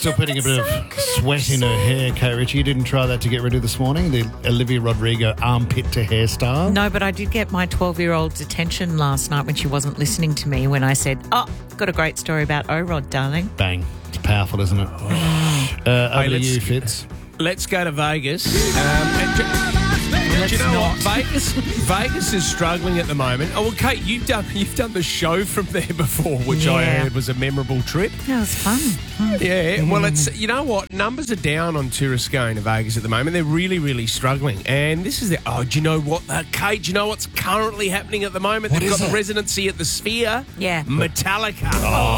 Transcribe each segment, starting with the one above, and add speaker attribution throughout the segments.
Speaker 1: still putting a bit of sweat in her hair, Kate Ritchie. You didn't try that to get rid of this morning, the Olivia Rodrigo armpit to hairstyle?
Speaker 2: No, but I did get my 12-year-old's attention last night when she wasn't listening to me when I said, got a great story about O-Rod, darling.
Speaker 1: Bang. It's powerful, isn't it? Over to you, Fitz.
Speaker 3: Let's go to Vegas. Do you know what? Vegas is struggling at the moment. Oh, well, Kate, you've done the show from there before, which I heard was a memorable trip.
Speaker 2: Yeah, it was fun.
Speaker 3: Yeah, well, it's, you know what? Numbers are down on tourists going to Vegas at the moment. They're really, really struggling. And this is do you know what, Kate? Do you know what's currently happening at the moment? They've got the residency at the Sphere.
Speaker 2: Yeah.
Speaker 3: Metallica.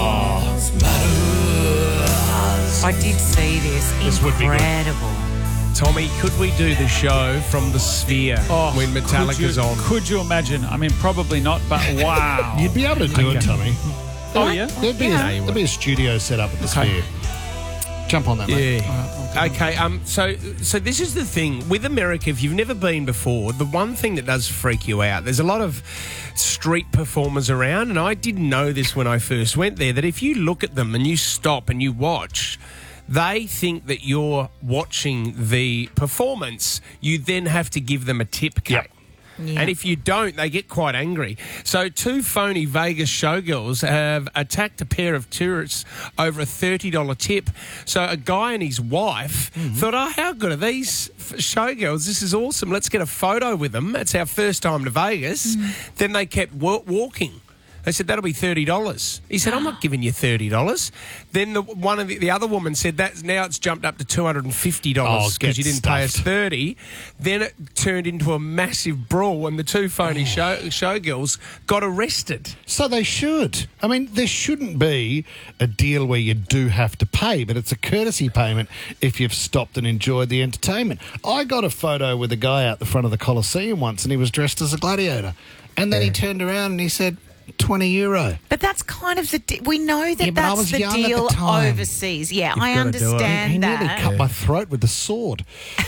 Speaker 2: I did see this.
Speaker 1: This would be good.
Speaker 2: Incredible.
Speaker 3: Tommy, could we do the show from the Sphere when Metallica's on?
Speaker 4: Could you imagine? I mean, probably not, but wow.
Speaker 1: You'd be able to do it, Tommy.
Speaker 4: Oh, yeah?
Speaker 1: There'd be a studio set up at the Sphere. Jump on that, mate.
Speaker 3: Yeah. Okay. So this is the thing with America. If you've never been before, the one thing that does freak you out. There's a lot of street performers around, and I didn't know this when I first went there. That if you look at them and you stop and you watch, they think that you're watching the performance. You then have to give them a tip, Kate.
Speaker 1: Yep.
Speaker 2: Yeah.
Speaker 3: And if you don't, they get quite angry. So 2 phony Vegas showgirls have attacked a pair of tourists over a $30 tip. So a guy and his wife thought, how good are these showgirls? This is awesome. Let's get a photo with them. It's our first time to Vegas. Then they kept walking. They said, that'll be $30. He said, I'm not giving you $30. Then the other woman said, that now it's jumped up to $250 because you didn't pay us $30. Then it turned into a massive brawl and the 2 phony showgirls got arrested.
Speaker 1: So they should. I mean, there shouldn't be a deal where you do have to pay, but it's a courtesy payment if you've stopped and enjoyed the entertainment. I got a photo with a guy out the front of the Colosseum once and he was dressed as a gladiator. And then he turned around and he said, €20.
Speaker 2: But that's kind of we know that
Speaker 1: but I
Speaker 2: that's
Speaker 1: was
Speaker 2: the
Speaker 1: young at
Speaker 2: deal
Speaker 1: the time.
Speaker 2: overseas. Yeah,
Speaker 3: You've
Speaker 2: I
Speaker 3: gotta do it.
Speaker 2: understand
Speaker 1: He
Speaker 2: that.
Speaker 1: nearly cut my throat with the sword.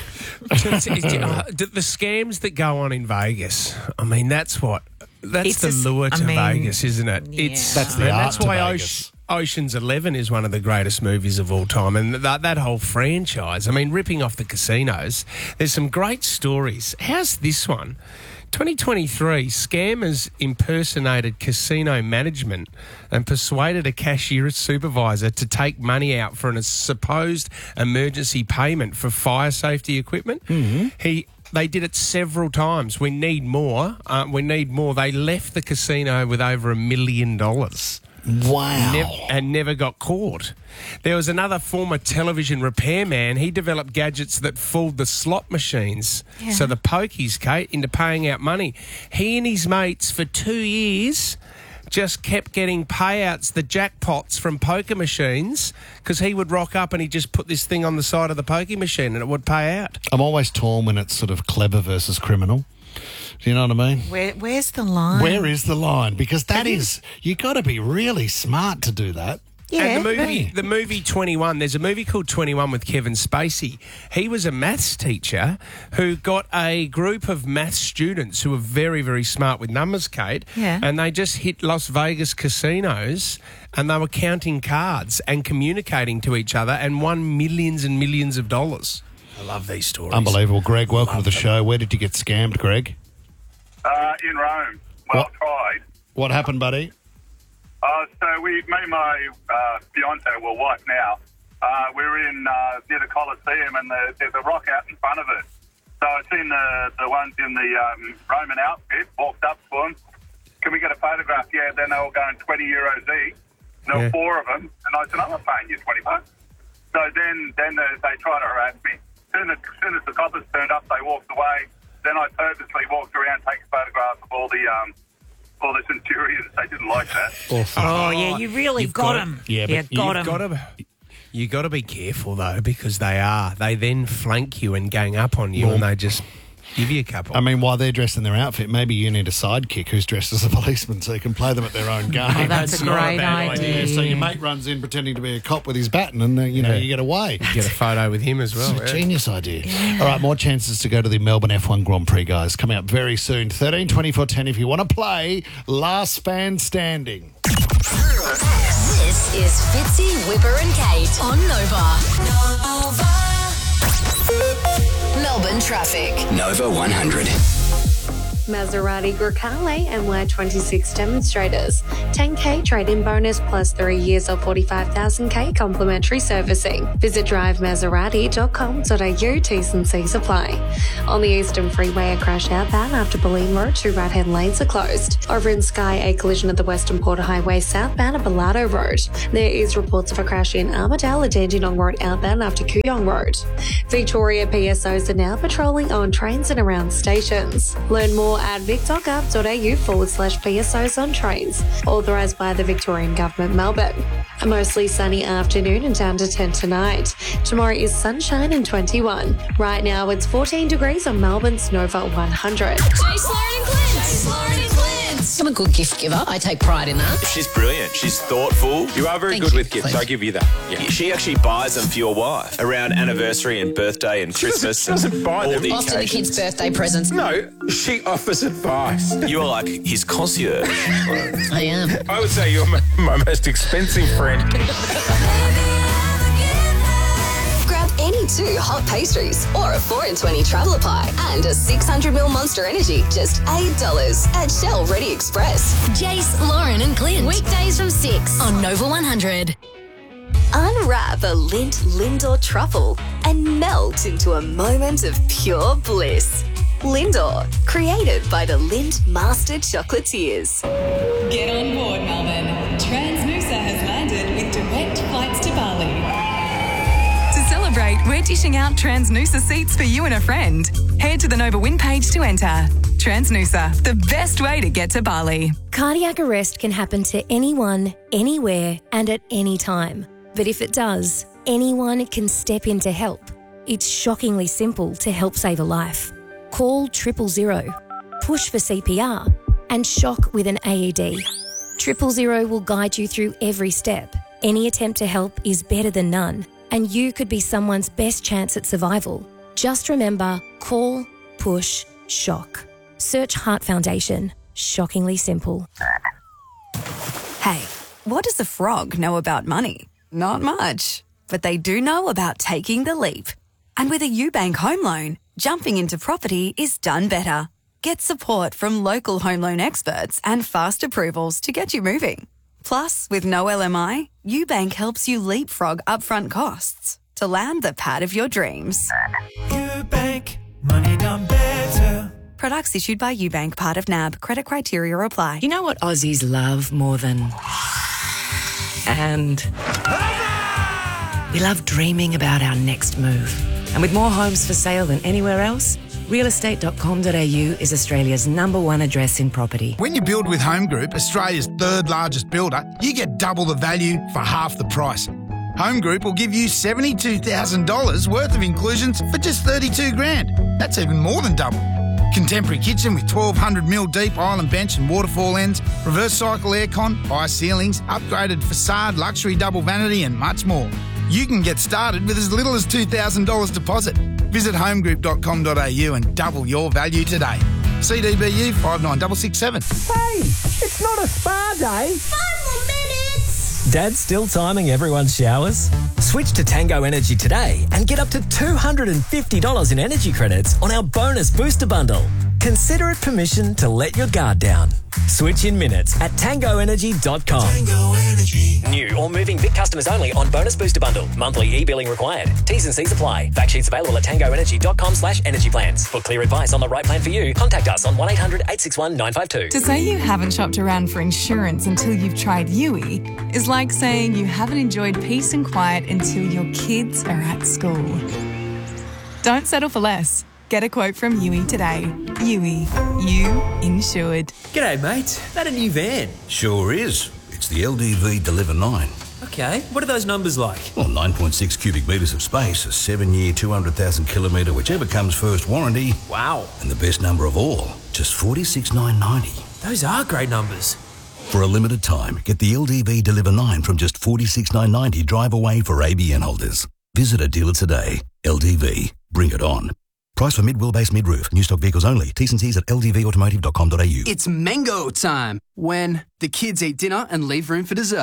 Speaker 3: The scams that go on in Vegas, I mean, that's
Speaker 2: It's
Speaker 3: the lure to Vegas, isn't it?
Speaker 2: Yeah.
Speaker 1: That's the art
Speaker 3: that's
Speaker 1: to
Speaker 3: why
Speaker 1: Vegas.
Speaker 3: Ocean's 11 is one of the greatest movies of all time, and that whole franchise. I mean, ripping off the casinos. There's some great stories. How's this one? 2023, scammers impersonated casino management and persuaded a cashier supervisor to take money out for a supposed emergency payment for fire safety equipment. They did it several times. We need more. They left the casino with over $1 million.
Speaker 1: Wow.
Speaker 3: And never got caught. There was another former television repairman. He developed gadgets that fooled the slot machines.
Speaker 2: Yeah.
Speaker 3: So the pokies, Kate, into paying out money. He and his mates for 2 years just kept getting payouts, the jackpots from poker machines, because he would rock up and he'd just put this thing on the side of the pokie machine and it would pay out.
Speaker 1: I'm always torn when it's sort of clever versus criminal. Do you know what I mean?
Speaker 2: Where's the line?
Speaker 1: Where is the line? Because you got to be really smart to do that.
Speaker 2: Yeah,
Speaker 3: and the movie 21, there's a movie called 21 with Kevin Spacey. He was a maths teacher who got a group of maths students who were very, very smart with numbers, Kate, and they just hit Las Vegas casinos and they were counting cards and communicating to each other and won millions and millions of dollars. I love these stories.
Speaker 1: Unbelievable. Greg, welcome to the show. Where did you get scammed, Greg?
Speaker 5: In Rome. Well tried.
Speaker 1: What happened, buddy?
Speaker 5: So me and my fiance, well, wife now, we were in near the Colosseum and there's a rock out in front of it. So I seen the ones in the Roman outfit, walked up to them. Can we get a photograph? Yeah, then they were going €20 each. There were 4 of them. And I said, I'm not paying you $20. So then they tried to harass me. As soon as the coppers turned up, they walked away. Then I purposely walked around, take photographs of all the centurions. They didn't like that.
Speaker 2: Oh, yeah, you really got him.
Speaker 1: Yeah, but
Speaker 2: got him.
Speaker 3: You got to be careful though, because they then flank you and gang up on you, and they just give you a couple.
Speaker 1: I mean, while they're dressed in their outfit, maybe you need a sidekick who's dressed as a policeman so you can play them at their own game.
Speaker 2: Oh, that's a
Speaker 3: not a
Speaker 2: great
Speaker 3: bad
Speaker 2: idea.
Speaker 1: So your mate runs in pretending to be a cop with his baton and, you get away.
Speaker 3: Get a photo with him as well.
Speaker 1: It's a genius idea. All right, more chances to go to the Melbourne F1 Grand Prix, guys. Coming up very soon. 13 24 10 if you want to play Last Fan Standing.
Speaker 6: This is Fitzy, Whipper and Kate on Nova. Melbourne traffic.
Speaker 7: Nova 100.
Speaker 8: Maserati Grecale and Y26 demonstrators. 10k trade-in bonus plus 3 years of 45,000k complimentary servicing. Visit drivemaserati.com.au, T's and C's apply. On the Eastern Freeway, a crash outbound after Bulleen Road, 2 right-hand lanes are closed. Over in Skye, a collision at the Western Port Highway southbound at Bellardo Road. There is reports of a crash in Armidale at Dandenong Road outbound after Kooyong Road. Victoria PSOs are now patrolling on trains and around stations. Learn more at vic.gov.au/PSOs on trains, authorised by the Victorian Government, Melbourne. A mostly sunny afternoon and down to 10 tonight. Tomorrow is sunshine and 21. Right now it's 14 degrees on Melbourne's Nova 100.
Speaker 6: Jace, Lauren and Clint. I'm a good gift giver. I take pride in that.
Speaker 9: She's brilliant. She's thoughtful. You are very good with gifts. I give you that. Yeah. She actually buys them for your wife around anniversary and birthday and Christmas.
Speaker 7: She doesn't buy them.
Speaker 6: Often the kids' birthday presents.
Speaker 7: No, she offers advice.
Speaker 9: You're like his concierge.
Speaker 6: I am.
Speaker 7: I would say you're my most expensive friend.
Speaker 6: Grab any 2 hot pastries or a 4 in 20 traveller pie and a 600ml Monster Energy, just $8 at Shell Ready Express. Jace, Lauren and Clint. Weekdays from 6 on Nova 100. Unwrap a Lindt Lindor truffle and melt into a moment of pure bliss. Lindor, created by the Lindt Master Chocolatiers.
Speaker 10: Get on board, Melbourne. Transnusa has landed with direct flights to Bali. To celebrate, we're dishing out Transnusa seats for you and a friend. Head to the Nova Win page to enter. Transnusa, the best way to get to Bali.
Speaker 11: Cardiac arrest can happen to anyone, anywhere, and at any time. But if it does, anyone can step in to help. It's shockingly simple to help save a life. Call 000, push for CPR, and shock with an AED. 000 will guide you through every step. Any attempt to help is better than none, and you could be someone's best chance at survival. Just remember, call, push, shock. Search Heart Foundation. Shockingly simple.
Speaker 10: Hey, what does a frog know about money? Not much. But they do know about taking the leap. And with a UBank home loan, jumping into property is done better. Get support from local home loan experts and fast approvals to get you moving. Plus, with no LMI, UBank helps you leapfrog upfront costs to land the pad of your dreams.
Speaker 12: UBank, money done better.
Speaker 10: Products issued by UBank, part of NAB. Credit criteria apply.
Speaker 13: You know what Aussies love more than... And... we love dreaming about our next move. And with more homes for sale than anywhere else, realestate.com.au is Australia's #1 address in property.
Speaker 14: When you build with Home Group, Australia's 3rd largest builder, you get double the value for half the price. Home Group will give you $72,000 worth of inclusions for just $32,000. That's even more than double. Contemporary kitchen with 1,200mm deep island bench and waterfall ends, reverse cycle aircon, high ceilings, upgraded facade, luxury double vanity and much more. You can get started with as little as $2,000 deposit. Visit homegroup.com.au and double your value today. CDBU 59667.
Speaker 15: Hey, it's not a spa day.
Speaker 16: 5 more minutes.
Speaker 15: Dad's still timing everyone's showers? Switch to Tango Energy today and get up to $250 in energy credits on our bonus booster bundle. Consider it permission to let your guard down. Switch in minutes at tangoenergy.com.
Speaker 12: Tango Energy.
Speaker 15: New or moving Vic customers only on bonus booster bundle. Monthly e-billing required. T's and C's apply. Fact sheets available at tangoenergy.com/energy plans. For clear advice on the right plan for you, contact us on 1-800-861-952.
Speaker 10: To say you haven't shopped around for insurance until you've tried Yui is like saying you haven't enjoyed peace and quiet until your kids are at school. Don't settle for less. Get a quote from Yui today. Yui, you insured.
Speaker 12: G'day, mate. That a new van?
Speaker 17: Sure is. It's the LDV Deliver 9.
Speaker 12: Okay, what are those numbers like?
Speaker 17: Well, 9.6 cubic metres of space, a 7-year, 200,000 kilometre, whichever comes first warranty.
Speaker 12: Wow.
Speaker 17: And the best number of all, just $46,990.
Speaker 12: Those are great numbers.
Speaker 17: For a limited time, get the LDV Deliver 9 from just $46,990 drive away for ABN holders. Visit a dealer today. LDV. Bring it on. Price for mid-wheelbase mid-roof. New stock vehicles only. T's and C's at ldvautomotive.com.au.
Speaker 18: It's mango time when the kids eat dinner and leave room for dessert.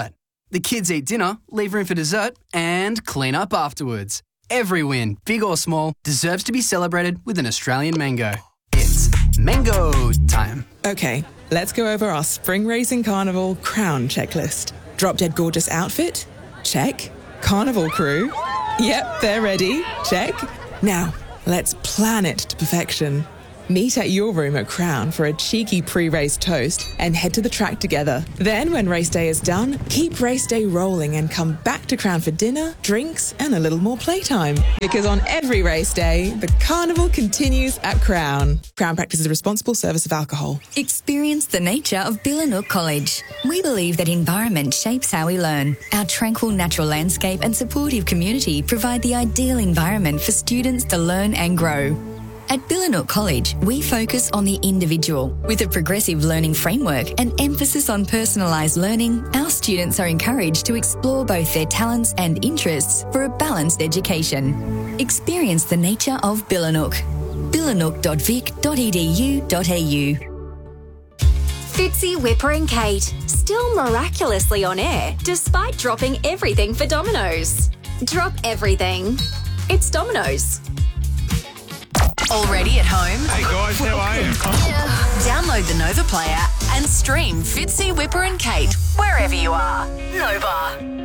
Speaker 18: The kids eat dinner, leave room for dessert, and clean up afterwards. Every win, big or small, deserves to be celebrated with an Australian mango. It's mango time.
Speaker 19: Okay, let's go over our Spring Racing Carnival Crown checklist. Drop Dead Gorgeous outfit? Check. Carnival crew? Yep, they're ready. Check. Now, let's plan it to perfection. Meet at your room at Crown for a cheeky pre-race toast and head to the track together. Then, when race day is done, keep race day rolling and come back to Crown for dinner, drinks, and a little more playtime. Because on every race day, the carnival continues at Crown. Crown practices responsible service of alcohol.
Speaker 20: Experience the nature of Billanook College. We believe that environment shapes how we learn. Our tranquil natural landscape and supportive community provide the ideal environment for students to learn and grow. At Billanook College, we focus on the individual. With a progressive learning framework and emphasis on personalised learning, our students are encouraged to explore both their talents and interests for a balanced education. Experience the nature of Billanook. billanook.vic.edu.au.
Speaker 6: Fitzy, Whipper and Kate, still miraculously on air despite dropping everything for Domino's. Drop everything. It's Domino's.
Speaker 21: Already at home?
Speaker 3: Hey guys, how are you?
Speaker 21: Download the Nova Player and stream Fitzy, Whipper and Kate wherever you are. Nova.